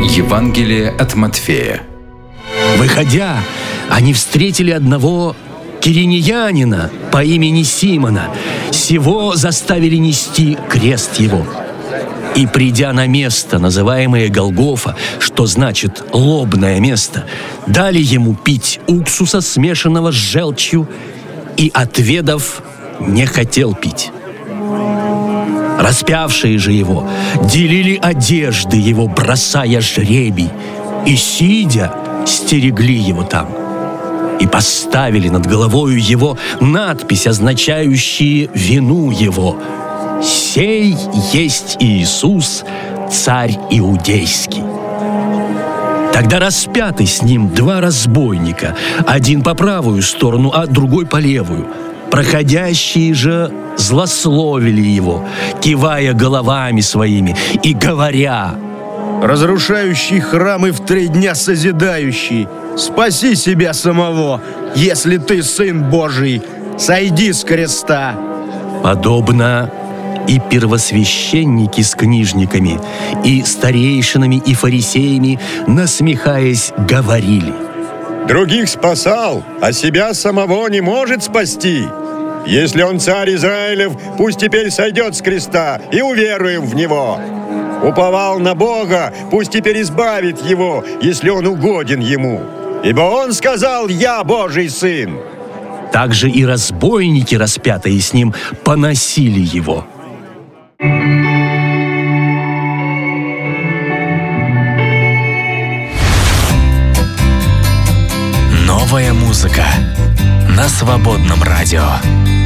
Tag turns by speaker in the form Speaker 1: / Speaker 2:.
Speaker 1: Евангелие от Матфея.
Speaker 2: Выходя, они встретили одного киринеянина по имени Симона. Сего заставили нести крест его. И, придя на место, называемое Голгофа, что значит «лобное место», дали ему пить уксуса, смешанного с желчью, и, отведав, не хотел пить. Распявшие же его делили одежды его, бросая жребий, и, сидя, стерегли его там. И поставили над головою его надпись, означающую вину его: «Сей есть Иисус, царь иудейский». Тогда распяты с ним два разбойника, один по правую сторону, а другой по левую. Проходящие же злословили его, кивая головами своими и говоря:
Speaker 3: «Разрушающий храмы в 3 дня созидающий, спаси себя самого, если ты Сын Божий, сойди с креста».
Speaker 2: Подобно и первосвященники с книжниками, и старейшинами, и фарисеями, насмехаясь, говорили:
Speaker 4: «Других спасал, а себя самого не может спасти. Если он царь Израилев, пусть теперь сойдет с креста, и уверуем в него. Уповал на Бога, пусть теперь избавит его, если он угоден ему. Ибо он сказал: «Я Божий Сын».
Speaker 2: Также и разбойники, распятые с ним, поносили его.
Speaker 5: Новая музыка на Свободном радио.